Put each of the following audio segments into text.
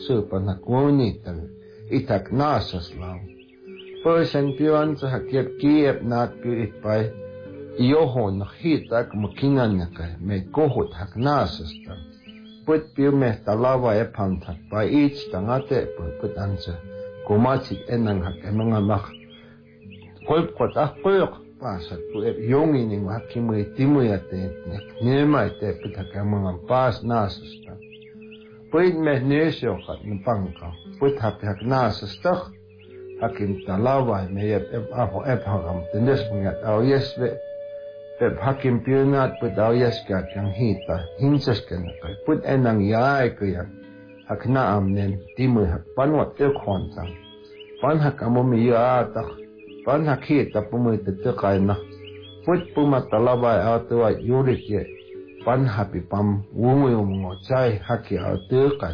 Supan hakunital itak nasas lang. Person piwan sa hakiap kiep nat pi itpay iyohon nakitak makinan nakay may kohot hak nasas ta. Put piu me talawa e pantak pa ich tangate put ansa kumatik enang hak mga mak kolp kot pasat pu e yongi ning hakimui timuyate nema ite put hak mga pas nasas ta. Pwede me nesyo kat ng pangka. Pwede hak nasas tak. Hakim talaway me ako hagam. Tindes mga tao yeswe. Hakim piyunat pwede tao yeska kang hita. Hinsas ka na kay. Pwede enang yaay kaya. Hak naam nen timoy hak panwat kontang. Pan hak amumiyatak. Pan hak hita pumititikay na. Pwede pumatalaway atuwa yurik ye. Pan happy pam wungoy mo chay haki atukay.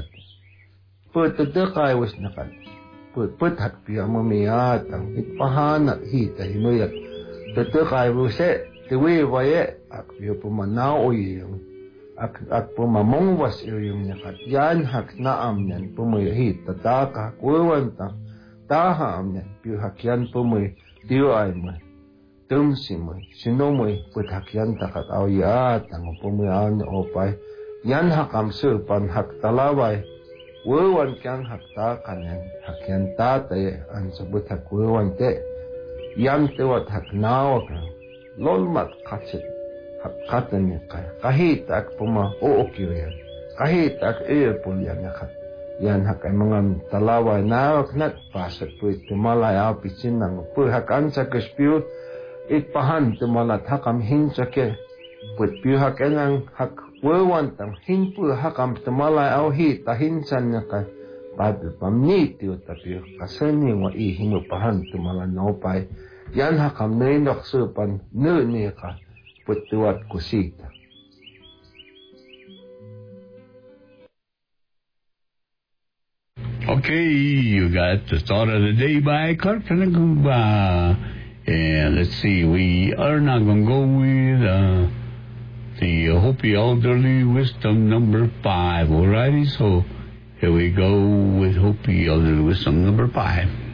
Put tukay was nakat. Put happy amamiyat ang itpahanat hita hinuyat. Tukay wuse tiwi waye ak yo pumanaw yung ak pumamongwas yung nakat. Yan hak naam yan pumoy hita taka kuwanta taha am yan piu hakyan pumoy diway mo. Tumsimoy, sinumoy, puthakyan takat awyat, ang pumayan opay, yan hakam supan hak talaway, wawan kyang hakta kanan, hakyan tatay, ang sabut hak wawan te, yan tewat hak nawa ka, lolmat katsit, hak katan niya kaya, kahit ak puma uokyo yan, kahit ak iyapul yan nakat, yan hak ay mga talaway nawak nat, pasat po itumalay apisin ng puhakan sa kaspiyo, itpahan tumalat hakam hinsake put piu hakenang hak wewantang hinpu hakam tumalay au hita hinsan naka babi pamniti utapiu kasani wa ihingu pahan tumalan nopay yan hakam nindok supan nunika put tuat kusita. Okay, you got the thought of the day by Clark Kanaguba. And let's see, we are now going to go with the Hopi Elderly Wisdom number 5. Alrighty, so here we go with Hopi Elderly Wisdom number 5.